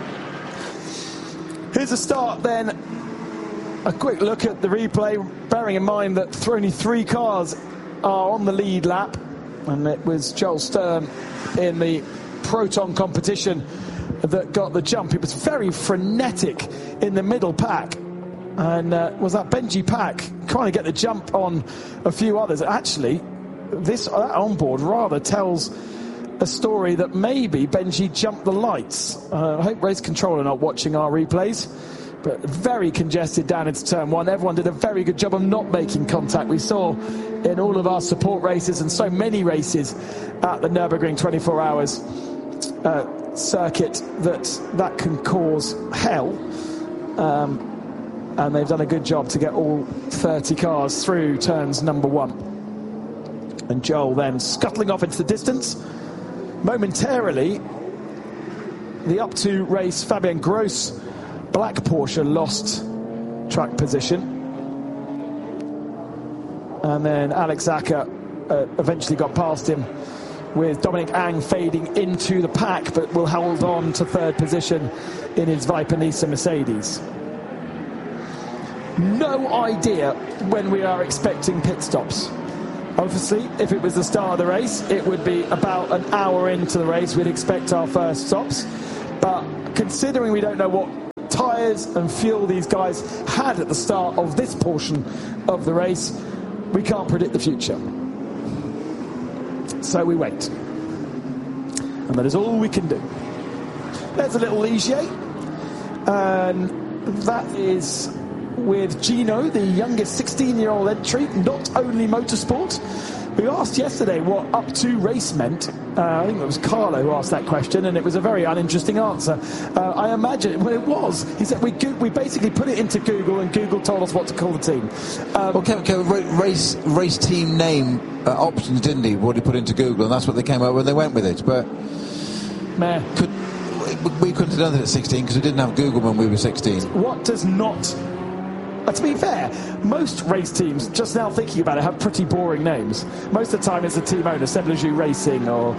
Here's a start then. A quick look at the replay, bearing in mind that only three cars are on the lead lap. And it was Joel Sturm in the Proton competition that got the jump. It was very frenetic in the middle pack. And was that Benji Pack trying to get the jump on a few others. Actually, that onboard rather tells a story that maybe Benji jumped the lights. I hope race control are not watching our replays, but very congested down into turn one. Everyone did a very good job of not making contact. We saw in all of our support races and so many races at the Nürburgring 24 hours circuit that can cause hell. And they've done a good job to get all 30 cars through turns number one. And Joel then scuttling off into the distance. momentarily, the up 2 race, Fabien Gross, black Porsche, lost track position. And then Alex Acker eventually got past him, with Dominic Ang fading into the pack, but will hold on to 3rd position in his Viper Nissan Mercedes. No idea when we are expecting pit stops. Obviously, if it was the start of the race, it would be about an hour into the race we'd expect our first stops. But considering we don't know what tyres and fuel these guys had at the start of this portion of the race, we can't predict the future. So we wait. And that is all we can do. There's a little Ligier. And that is with Gino, the youngest 16-year-old entry, Not Only Motorsport. We asked yesterday what up 2 race meant. I think it was Carlo who asked that question, and it was a very uninteresting answer. I imagine, well, it was. He said we basically put it into Google, and Google told us what to call the team. Race team name options, didn't he? What he put into Google, and that's what they came up with. They went with it, but we couldn't have done it at 16 because we didn't have Google when we were 16. What does not... to be fair, most race teams, just now thinking about it, have pretty boring names. Most of the time it's the team owner, Sebleju Racing or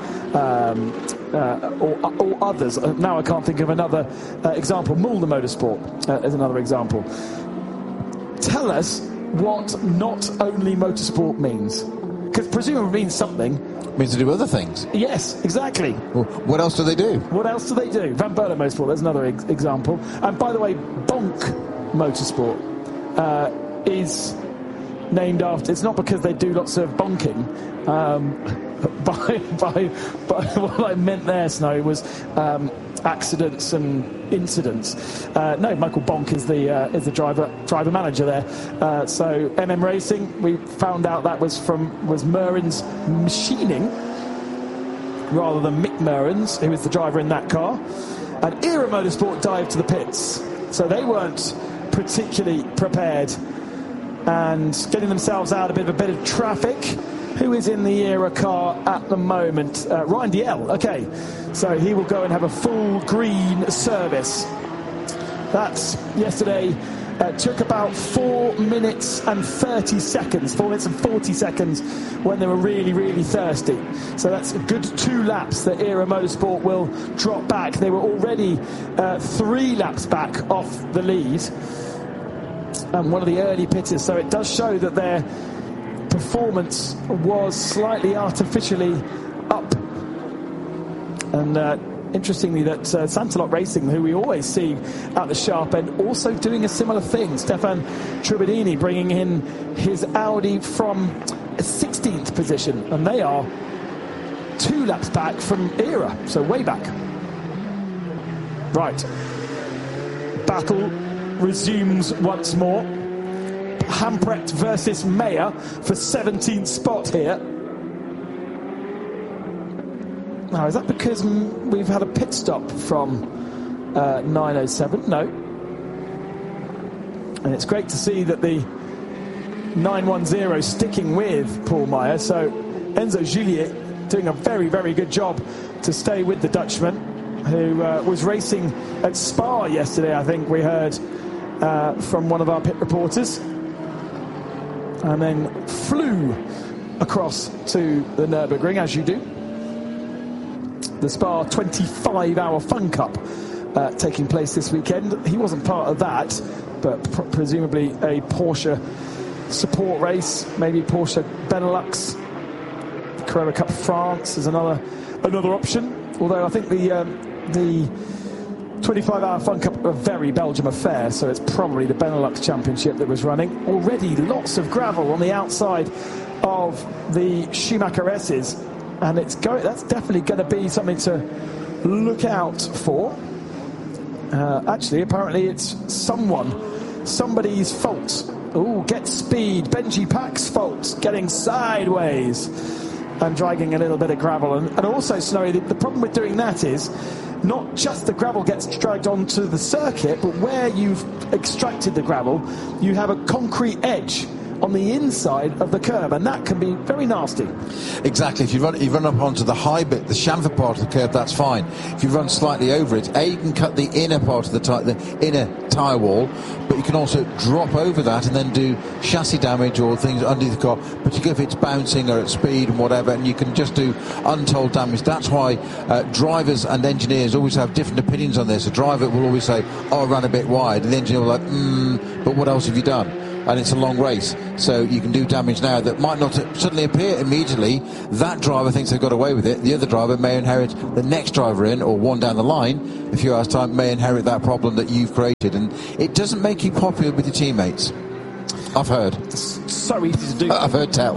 others. Now I can't think of another example. Mulder Motorsport is another example. Tell us what Not Only Motorsport means. Because presumably it means something. It means to do other things. Yes, exactly. Well, what else do they do? What else do they do? Van Berlo Motorsport, there's another example. And by the way, Bonk Motorsport is named after, it's not because they do lots of bonking, by what I meant there, Snow, was accidents and incidents. No, Michael Bonk is the driver manager there. So MM Racing, we found out that was Meurens Machining rather than Mick Meurens, who was the driver in that car. And Era Motorsport dived to the pits, so they weren't particularly prepared and getting themselves out a bit of traffic. Who is in the Era car at the moment? Ryan Diel. Okay, so he will go and have a full green service. That's yesterday. Took about 4 minutes and 30 seconds, 4 minutes and 40 seconds when they were really, really thirsty. So that's a good 2 laps that Era Motorsport will drop back. They were already 3 laps back off the lead. And one of the early pitters. So it does show that their performance was slightly artificially up. And interestingly, that Santalot Racing, who we always see at the sharp end, also doing a similar thing. Stefan Trubadini bringing in his Audi from a 16th position, and they are 2 laps back from Era, so way back. Right. Battle resumes once more. Hamprecht versus Mayer for 17th spot here. Now, is that because we've had a pit stop from 907? No. And it's great to see that the 910 sticking with Paul Meyer. So Enzo Juliet doing a very, very good job to stay with the Dutchman, who was racing at Spa yesterday, I think we heard from one of our pit reporters, and then flew across to the Nürburgring, as you do. The Spa 25-hour Fun Cup taking place this weekend. He wasn't part of that, but presumably a Porsche support race, maybe Porsche Benelux. Carrera Cup France is another option, although I think the 25-hour Fun Cup a very Belgium affair, so it's probably the Benelux Championship that was running. Already lots of gravel on the outside of the Schumacher S's, and that's definitely going to be something to look out for. Actually, apparently it's somebody's fault. Oh, get speed. Benji Pack's fault, getting sideways and dragging a little bit of gravel. And also, Snowy, the problem with doing that is not just the gravel gets dragged onto the circuit, but where you've extracted the gravel, you have a concrete edge on the inside of the curb, and that can be very nasty. Exactly. If you run up onto the high bit, the chamfer part of the curb, that's fine. If you run slightly over it, you can cut the inner part of the inner tyre wall, but you can also drop over that and then do chassis damage or things under the car, particularly if it's bouncing or at speed and whatever, and you can just do untold damage. That's why drivers and engineers always have different opinions on this. A driver will always say, oh, I ran a bit wide, and the engineer will be like, but what else have you done? And it's a long race, so you can do damage now that might not suddenly appear immediately. That driver thinks they've got away with it. The other driver may inherit, the next driver in, or one down the line, a few hours' time, may inherit that problem that you've created. And it doesn't make you popular with your teammates. I've heard. It's so easy to do. I've heard tell.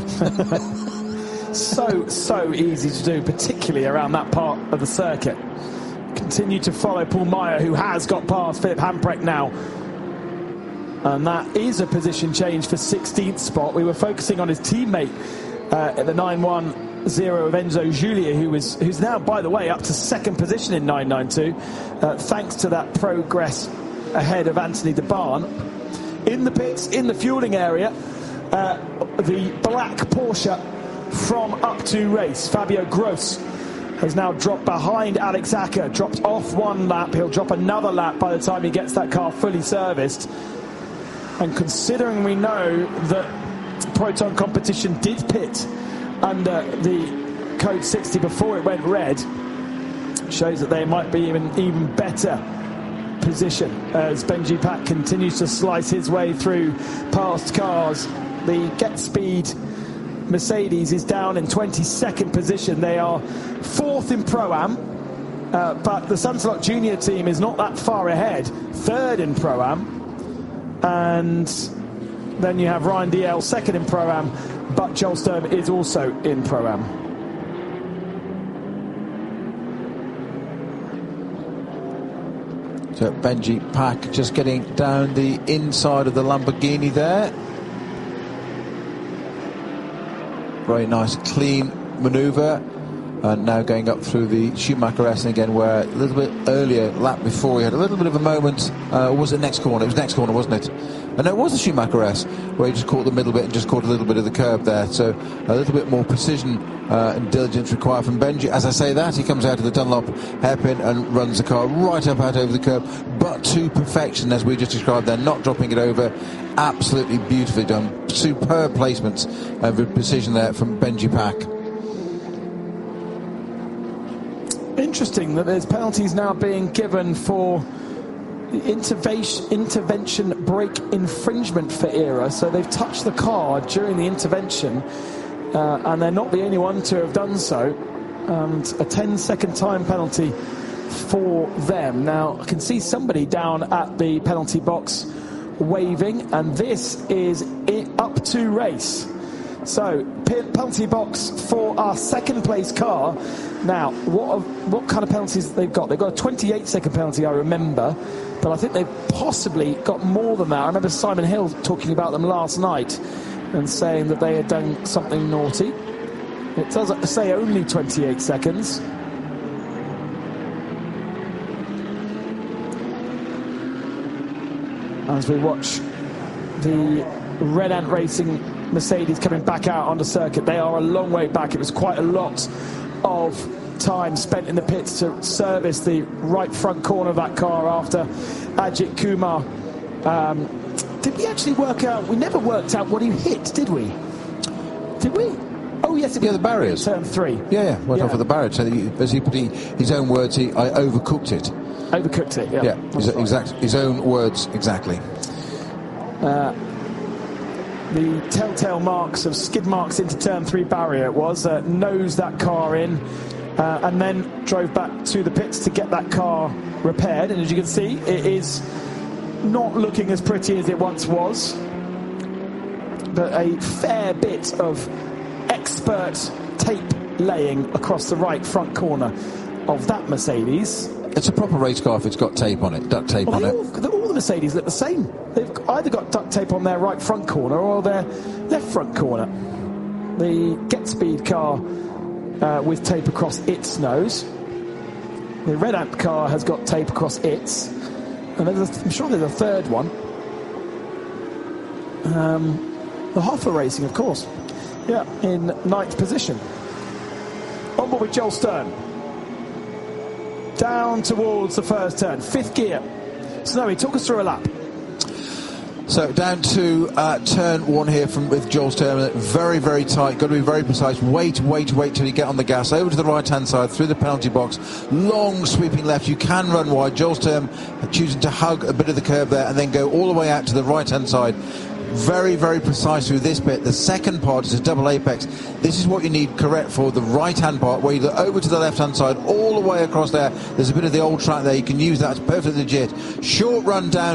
so easy to do, particularly around that part of the circuit. Continue to follow Paul Meyer, who has got past Philip Hamprecht now. And that is a position change for 16th spot. We were focusing on his teammate at the 910 of Enzo Giulia, who's now, by the way, up to second position in 992, thanks to that progress ahead of Anthony de Barn. In the pits, in the fueling area, the black Porsche from Up to Race, Fabio Gross, has now dropped behind Alex Acker, dropped off one lap. He'll drop another lap by the time he gets that car fully serviced. And considering we know that Proton Competition did pit under the code 60 before it went red, shows that they might be even better position as Benji Pack continues to slice his way through past cars. The Get Speed Mercedes is down in 22nd position. They are fourth in Pro-Am, but the Sunslot Junior team is not that far ahead, third in Pro-Am. And then you have Ryan DL second in Pro-Am, but Joel Sturm is also in Pro-Am. So Benji Pack just getting down the inside of the Lamborghini there. Very nice clean manoeuvre. And now going up through the Schumacher S again, where a little bit earlier, lap before, we had a little bit of a moment. Or was it next corner? It was next corner, wasn't it? And no, it was the Schumacher S, where he just caught the middle bit and just caught a little bit of the curb there. So a little bit more precision and diligence required from Benji. As I say that, he comes out of the Dunlop hairpin and runs the car right up out over the curb, but to perfection, as we just described there, not dropping it over. Absolutely beautifully done. Superb placements with precision there from Benji Pack. Interesting that there's penalties now being given for the intervention brake infringement for ERA. So they've touched the car during the intervention, and they're not the only one to have done so. And a 10-second time penalty for them. Now, I can see somebody down at the penalty box waving, and this is Up to Race. So, penalty box for our second place car. Now, what kind of penalties they've got? They've got a 28-second penalty, I remember, but I think they've possibly got more than that. I remember Simon Hill talking about them last night and saying that they had done something naughty. It does say only 28 seconds. As we watch the Red Ant Racing Mercedes coming back out on the circuit, they are a long way back. It was quite a lot of time spent in the pits to service the right front corner of that car after Ajit Kumar. Did we actually work out? We never worked out what he hit, did we? Did we? Oh yes, it was the barriers. Turn 3. Yeah, went off of the barrier. So as he put his own words, I overcooked it. Overcooked it, yeah. Yeah, his own words, exactly. The telltale marks of skid marks into turn 3 barrier it was, nosed that car in and then drove back to the pits to get that car repaired. And as you can see, it is not looking as pretty as it once was, but a fair bit of expert tape laying across the right front corner of that Mercedes. It's a proper race car if it's got tape on it, duct tape on it. All the Mercedes look the same. They've either got duct tape on their right front corner or their left front corner. The Get Speed car with tape across its nose. The Red Ant car has got tape across its. And I'm sure there's a third one. The Hoffa Racing, of course. Yeah, in 9th position. On board with Joel Stern. Down towards the first turn. 5th gear. Snowy, talk us through a lap. So down to turn 1 here with Joel Stern. Very, very tight. Got to be very precise. Wait till you get on the gas. Over to the right-hand side, through the penalty box. Long sweeping left. You can run wide. Joel Stern choosing to hug a bit of the curb there and then go all the way out to the right-hand side. Very, very precise through this bit. The second part is a double apex. This is what you need correct for the right-hand part, where you go over to the left-hand side, all the way across there. There's a bit of the old track there. You can use that. It's perfectly legit. Short run down